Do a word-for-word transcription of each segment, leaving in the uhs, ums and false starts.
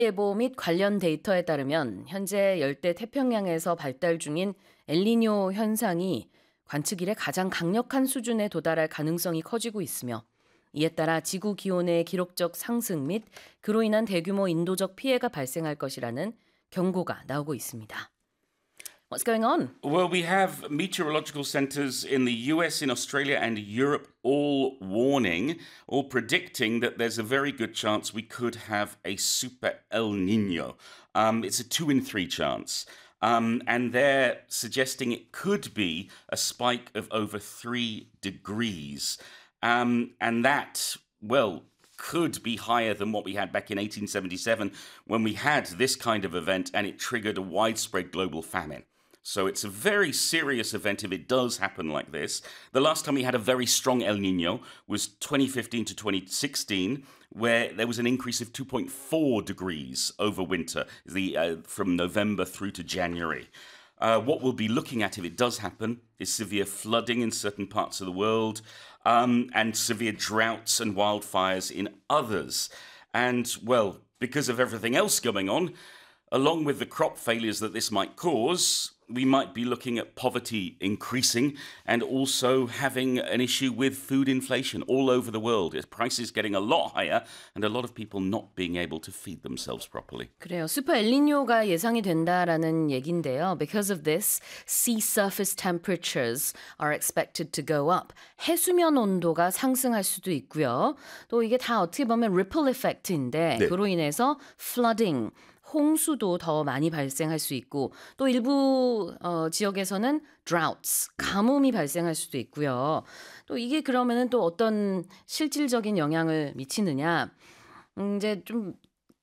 예보 및 관련 데이터에 따르면 현재 열대 태평양에서 발달 중인 엘니뇨 현상이 관측 이래 가장 강력한 수준에 도달할 가능성이 커지고 있으며 이에 따라 지구 기온의 기록적 상승 및 그로 인한 대규모 인도적 피해가 발생할 것이라는 경고가 나오고 있습니다. What's going on? Well, we have meteorological centers in the U S, in Australia, and Europe all warning, all predicting that there's a very good chance we could have a super El Nino. Um, it's a two in three chance. Um, and they're suggesting it could be a spike of over three degrees. Um, and that, well, could be higher than what we had back in eighteen seventy-seven when we had this kind of event and it triggered a widespread global famine. So it's a very serious event if it does happen like this. The last time we had a very strong El Nino was twenty fifteen to twenty sixteen, where there was an increase of two point four degrees over winter, the, uh, from November through to January. Uh, what we'll be looking at if it does happen is severe flooding in certain parts of the world, um, and severe droughts and wildfires in others. And, well, because of everything else going on, along with the crop failures that this might cause, we might be looking at poverty increasing and also having an issue with food inflation all over the world. Prices getting a lot higher and a lot of people not being able to feed themselves properly. 그래요. 슈퍼 엘니뇨가 예상이 된다라는 얘긴데요. Because of this, sea surface temperatures are expected to go up. 해수면 온도가 상승할 수도 있고요. 또 이게 다 어떻게 보면 ripple effect인데 네. 그로 인해서 flooding, 홍수도 더 많이 발생할 수 있고 또 일부 어, 지역에서는 droughts, 가뭄이 발생할 수도 있고요. 또 이게 그러면은 또 어떤 실질적인 영향을 미치느냐? 음, 이제 좀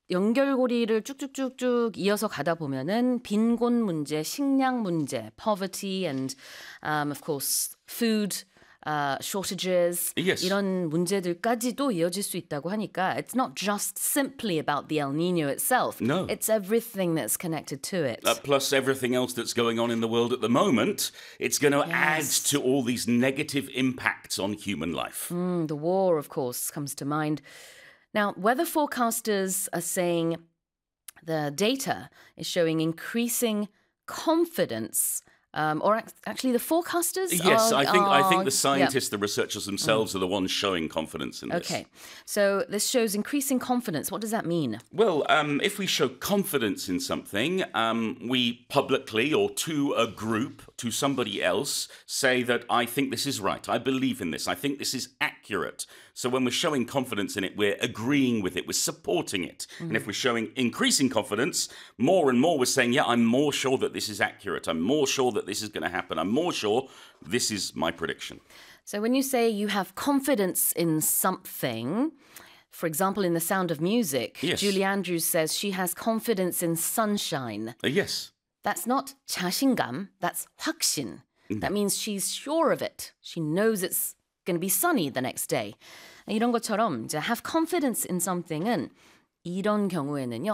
연결고리를 쭉쭉쭉쭉 이어서 가다 보면은 빈곤 문제, 식량 문제, poverty and um, of course food Uh, shortages, Yes. 이런 문제들까지도 이어질 수 있다고 하니까 it's not just simply about the El Nino itself. No. It's everything that's connected to it. Uh, plus everything else that's going on in the world at the moment, it's going to add Yes. to all these negative impacts on human life. Mm, the war, of course, comes to mind. Now, weather forecasters are saying the data is showing increasing confidence. Um, or ac- actually, the forecasters. Yes, are, I think I think are- the yeah. scientists, the researchers themselves, are the ones showing confidence in this. Okay, so this shows increasing confidence. What does that mean? Well, um, if we show confidence in something, um, we publicly or to a group, to somebody else, say that I think this is right. I believe in this. I think this is accurate. So when we're showing confidence in it, we're agreeing with it. We're supporting it. Mm-hmm. And if we're showing increasing confidence, more and more we're saying, yeah, I'm more sure that this is accurate. I'm more sure that this is going to happen. I'm more sure this is my prediction. So when you say you have confidence in something, for example, in The Sound of Music, Yes. Julie Andrews says she has confidence in sunshine. Uh, yes. That's not 자신감, that's 확신. That means she's sure of it. She knows it's going to be sunny the next day. 이런 것처럼 이제 have confidence in something은 이런 경우에는요.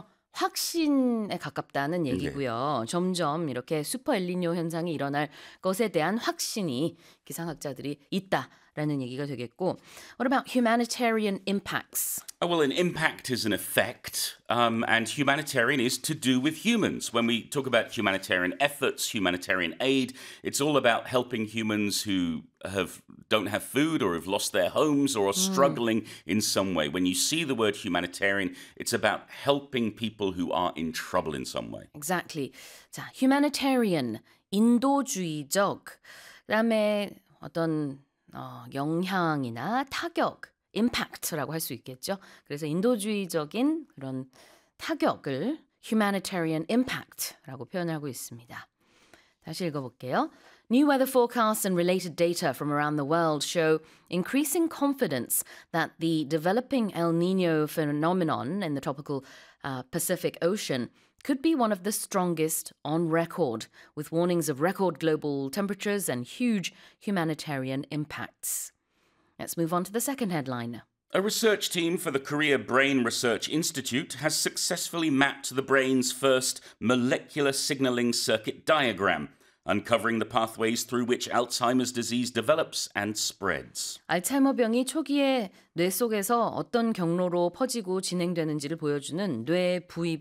확신에 가깝다는 얘기고요. 점점 이렇게 슈퍼 엘니뇨 현상이 일어날 것에 대한 확신이 기상학자들이 있다라는 얘기가 되겠고. What about humanitarian impacts? Oh, well, an impact is an effect, um, and humanitarian is to do with humans. When we talk about humanitarian efforts, humanitarian aid, it's all about helping humans who have don't have food or have lost their homes or are struggling in some way. When you see the word humanitarian, it's about helping people who are in trouble in some way. Exactly. 자, humanitarian, 인도주의적, 그다음에 어떤 어, 영향이나 타격, impact라고 할 수 있겠죠. 그래서 인도주의적인 그런 타격을 humanitarian impact라고 표현하고 있습니다. 다시 읽어볼게요. New weather forecasts and related data from around the world show increasing confidence that the developing El Nino phenomenon in the tropical uh, Pacific Ocean could be one of the strongest on record, with warnings of record global temperatures and huge humanitarian impacts. Let's move on to the second headline. A research team for the Korea Brain Research Institute has successfully mapped the brain's first molecular signaling circuit diagram, uncovering the pathways through which Alzheimer's disease develops and spreads. 알츠하이머병이 초기에 뇌 속에서 어떤 경로로 퍼지고 진행되는지를 보여주는 뇌 부위